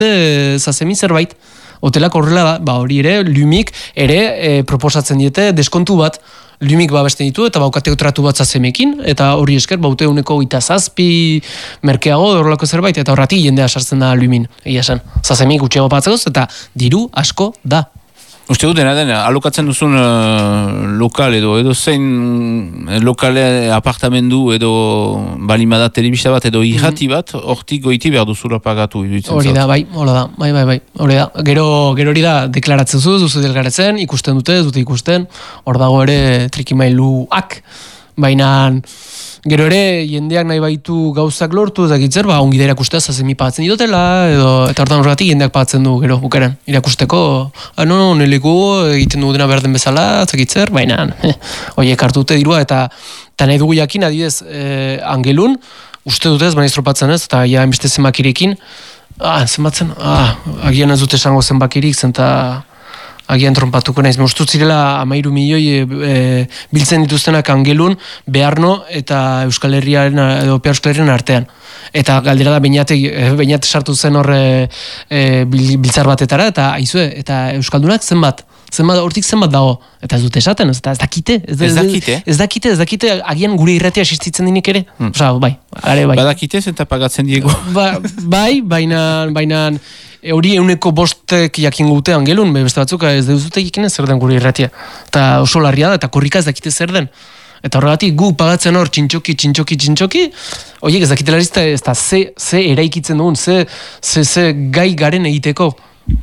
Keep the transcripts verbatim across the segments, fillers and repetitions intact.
e, zazemi zerbait. Hotelak horrela da, ba hori ere, Lumik ere e, proposatzen diete deskontu bat, Lumik babesten ditu eta baukateko tratu bat zazemekin, eta hori esker baute uneko gita zazpi merkeago horrelako zerbait, eta horratik jendea sartzen da Lumin, egia esan. Zazemik gutxiago patzakoz, eta diru asko da. Uste dut dena dena, alokatzen duzun uh, lokal edo, edo zein lokale apartamendu edo balimada telebista bat edo irrati bat, hortik goiti behar duzula pagatu. Hori da, bai, hori da, bai, bai, bai, hori da. Gero, gero hori da, deklaratzen zuz, duzu deklaratzen, ikusten dute, dute ikusten, hor dago ere trikimailuak, baina gero ere, jendeak nahi baitu gauzak lortu, ezakitzer, ba, ongi da irakustea zazemi pagatzen ditotela, edo, eta hortan horregatik jendeak pagatzen du, gero, bukaren, irakusteko, ah, no, no, neleku, egiten du dena behar den bezala, ezakitzer, baina, oiek hartu dute dirua, eta, eta nahi dugu jakin, adidez, eh, Angelun, uste dutez, baina iztropatzen ez, eta ja, enbeste zenbakirekin, ah, zenbatzen, ah, agian ez dute esango zenbakirik, zenta, agian trompatuko naiz, moztu zirela amairu milioi e, e, biltzen dituztenak Angelun, Bearno eta Euskal Herriaren, edo Euskal Herriaren artean. Eta galdera da, bainate, bainate sartu zen horre e, biltzar batetara, eta aizue, eta Euskaldunak zenbat, zenbat, hortik zenbat dago, eta ez dute esaten, ez, ez dakite, ez, ez dakite, ez dakite, ez dakite, agian gure irratia asistitzen dinik ere, hmm. Osa, bai, are, bai. Badakite, zenta pagatzen diego. Ba, bai, baina, baina, hori euneko bostek jakin gute Angelun, beste batzuk ez duzute jakinen zer den gure irratia. Eta oso larria da, eta korrika ez dakite zer den. Eta horregatik gu pagatzen hor txintxoki, txintxoki, txintxoki, horiek ez dakitelarizta ez da ze, ze eraikitzen dugun, ze, ze, ze gai garen egiteko.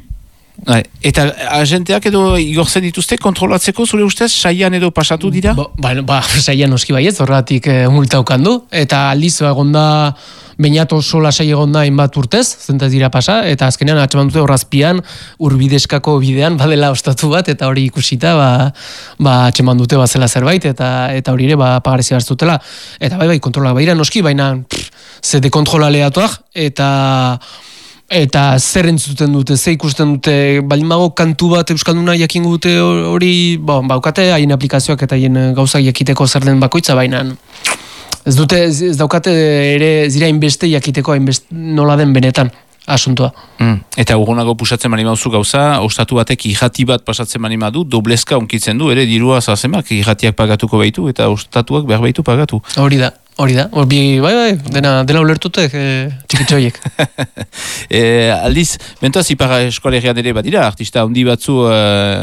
Eta agenteak edo igortzen dituzte kontrolatzeko zure ustez, saian edo pasatu dira? Ba, ba, ba saian oski baiez, horregatik e, multa ukandu, eta aldiz egonda Beñat oso lasai egon da hainbat urtez, zentaz dira pasa, eta azkenean atxeman dute horrazpian, urbideskako bidean, badela ostatu bat, eta hori ikusita, ba, ba atxeman dute bazela zerbait, eta eta hori ere, ba, pagarezi hartzutela. Eta bai, bai, kontrolak badira noski, baina, pff, ze dekontrola lehatuak, eta eta zer entzuten dute, ze ikusten dute, balimago kantu bat euskalduna jakingo dute hori, ba, baukate, haien aplikazioak eta haien gauzak jakiteko zer den bakoitza, baina ez dute, ez daukate ere zira inbeste jakiteko, inbeste nola den benetan asuntua. Mm. Eta urgunago pusatzen mani mauzu gauza, ostatu batek irrati bat pasatzen mani madu, doblezka onkitzen du, ere dirua zazemak irratiak pagatuko baitu, eta ostatuak behar baitu pagatu. Hori da. Hori da, hori bai, bai, dena, dena ulertute e, txikitxoiek. e, aldiz, mentoaz ipar eskolegian ere badira, artista handi batzu e,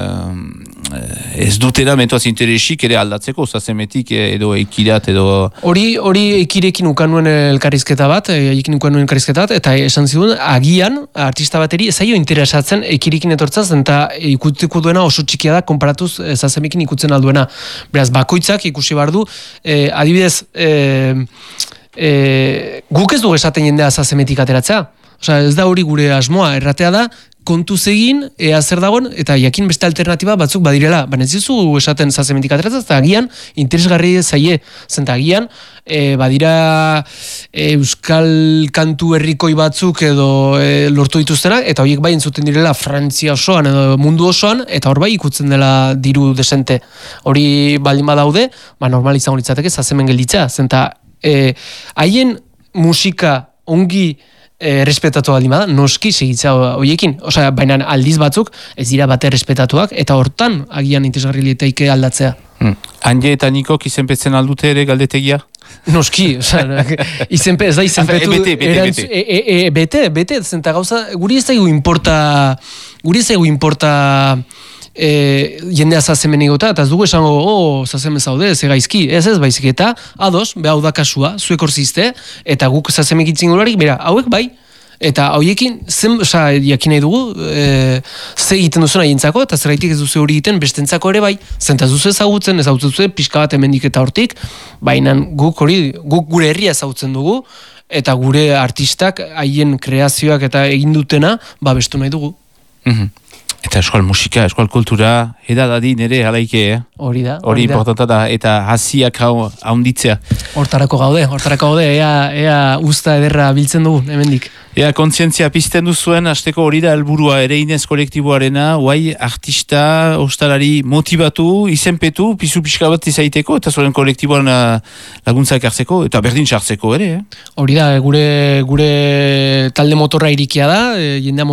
ez dutera mentoaz interesik ere aldatzeko, zazemetik edo ekirat edo... Hori hori ekirekin ukanuen elkarrizketa bat, ekin ukanuen elkarrizketa bat, eta esan zigun, agian, artista bateri, ez aio interesatzen ekirekin etortzaz, eta ikutiko duena oso txikia da, konparatuz zazemekin ikutzen alduena. Beraz, bakoitzak ikusi behar du, e, adibidez, e, E, guk ez dugu esaten jendea zazemetik ateratzea. Osa, ez da hori gure asmoa, erratea da, kontuz egin, ea zer dagoen, eta jakin beste alternatiba batzuk badirela. Baina ez dizu esaten zazemetik ateratzea, eta agian interesgarri zaie, zenta agian, e, badira e, euskal kantu herrikoi batzuk edo e, lortu dituztenak, eta horiek bai entzuten direla Frantzia osoan edo mundu osoan, eta hor bai ikutzen dela diru desente. Hori baldin badaude, ba normal izango litzateke zazemen gelditza, zenta haien musika ongi e, respetatu baldin bada, noski segitza horiekin. Osea, baina aldiz batzuk ez dira bate respetatuak, eta hortan agian interesgarri liteike aldatzea. Hmm. Anje eta Nikok izenpetzen aldute ere galdetegia? Noski, osea, izenpe, ez da izenpetu... E, bete, bete, bete. E, e, e, bete, bete, zenta gauza, guri ez daigu importa... Guri ez daigu importa... E, jendea zazemen egota, eta ez dugu esango, oh, zazemen zaude, ze gaizki, ez ez baizik, eta ados, behau da kasua, zuek horzizte, eta guk zazemek itzingularik, bera, hauek bai, eta hauekin, zen, oza, jakin nahi dugu, e, ze egiten duzuna jentzako, eta zeraitik ez duzu hori egiten, bestentzako ere bai, zenta duzu ezagutzen, ezagutzen pixka bat emendik eta hortik, baina guk hori, guk gure herria ezagutzen dugu, eta gure artistak, haien kreazioak eta egin dutena, ba bestu nahi dugu. Mhm. Eta eskual musika, eskual kultura, edadadi nire halaike, eh? Hori da. Hori importanta da, eta hasiak hau haunditzea. Hortarako gaude, hortarako gaude, ea, ea usta ederra biltzen dugu, hemendik. Ea, kontzientzia pizten duzuen, hasteko hori da helburua ere Inez kolektiboarena, guai artista, ostalari motivatu, izenpetu, pizu pixka bat izaiteko, eta zuen kolektiboan laguntzak hartzeko, eta berdin sartzeko ere, eh? Hori da, gure, gure talde motorra irikia da, jendea